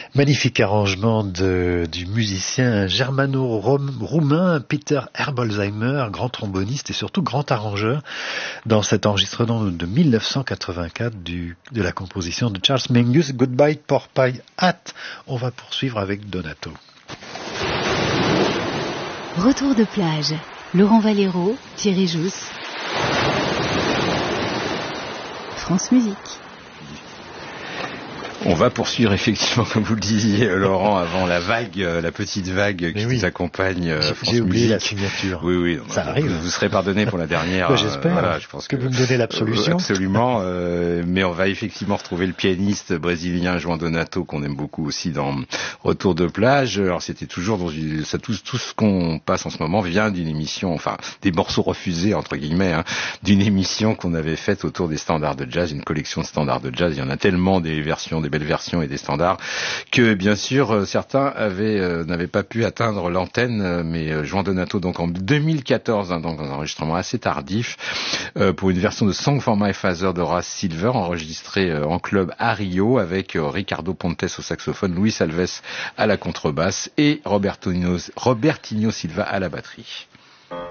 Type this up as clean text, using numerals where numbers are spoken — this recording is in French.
Magnifique arrangement du musicien germano-roumain Peter Herbolzheimer, grand tromboniste et surtout grand arrangeur, dans cet enregistrement de 1984 de la composition de Charles Mingus, Goodbye Porcupine Hat. On va poursuivre avec Donato. Retour de plage. Laurent Valero, Thierry Jousse. France Musique. On va poursuivre effectivement, comme vous le disiez, Laurent, avant la vague, la petite vague qui nous accompagne. J'ai oublié la signature. Oui, ça arrive. Vous serez pardonné pour la dernière. J'espère. Voilà, je pense que vous me donnez l'absolution. Absolument. Mais on va effectivement retrouver le pianiste brésilien João Donato qu'on aime beaucoup aussi dans Retour de plage. Alors c'était toujours dans tout ce qu'on passe en ce moment vient d'une émission, enfin des morceaux refusés entre guillemets, d'une émission qu'on avait faite autour des standards de jazz, une collection de standards de jazz. Il y en a tellement des belles versions et des standards que bien sûr certains n'avaient pas pu atteindre l'antenne, mais João Donato donc en 2014, donc un enregistrement assez tardif pour une version de Song for My Father de Horace Silver enregistrée en club à Rio avec Ricardo Pontes au saxophone, Luis Alves à la contrebasse et Robertinho Silva à la batterie.